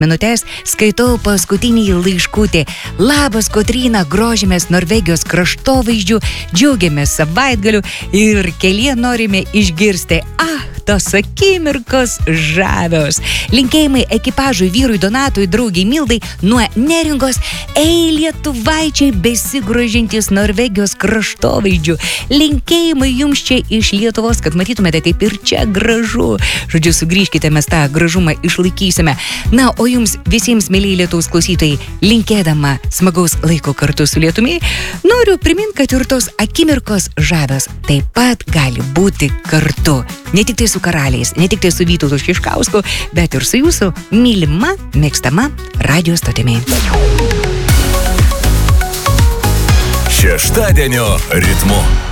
minutės skaitau paskutinį laiškutį. Labas, Kotryna, grožimės Norvegijos kraštovaizdžių, džiaugiamės savaitgaliu ir kelie norime išgirsti. Tos akimirkos žavios. Linkėjimai ekipažui vyrui Donatui, draugiai Mildai nuo Neringos. Lietuvaičiai besigrožintys Norvegijos kraštovaizdžių. Linkėjimai jums čia iš Lietuvos, kad matytumėte, kaip ir čia gražu. Žodžiu, sugrįžkite, mes tą gražumą išlaikysime. Na, o jums visiems, mėlyje Lietuvos klausytojai, linkėdama smagaus laiko kartu su Lietumi, noriu priminti, kad ir tos akimirkos žavios taip pat gali būti kartu. Ne tik tai su karaliais, ne tik tai su Vytautu Šiškausku, bet ir su jūsų mylima, mėgstama radijo stotimi. Šeštadienio ritmu.